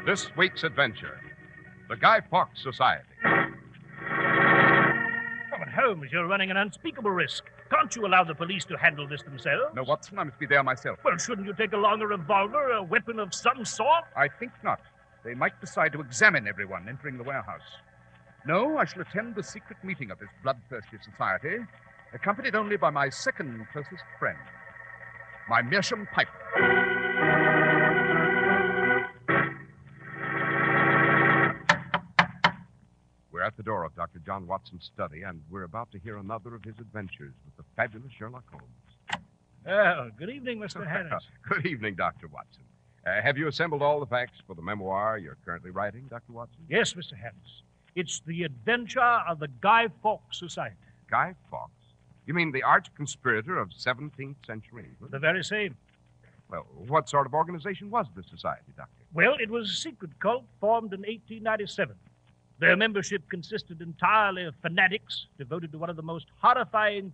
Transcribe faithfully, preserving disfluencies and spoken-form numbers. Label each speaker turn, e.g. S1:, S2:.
S1: This week's adventure, the Guy Fawkes Society.
S2: Oh, but Holmes, you're running an unspeakable risk. Can't you allow the police to handle this themselves?
S1: No, Watson, I must be there myself.
S2: Well, shouldn't you take along a revolver, a weapon of some sort?
S1: I think not. They might decide to examine everyone entering the warehouse. No, I shall attend the secret meeting of this bloodthirsty society, accompanied only by my second closest friend, my Meerschaum Piper.
S3: We're at the door of Doctor John Watson's study, and we're about to hear another of his adventures with the fabulous Sherlock Holmes.
S2: Oh, good evening, Mister Harris.
S3: Good evening, Doctor Watson. Uh, have you assembled all the facts for the memoir you're currently writing, Doctor Watson?
S2: Yes, Mister Harris. It's the adventure of the Guy Fawkes Society.
S3: Guy Fawkes? You mean the arch conspirator of seventeenth century England?
S2: The very same.
S3: Well, what sort of organization was this society, Doctor?
S2: Well, it was a secret cult formed in eighteen ninety-seven. Their membership consisted entirely of fanatics devoted to one of the most horrifying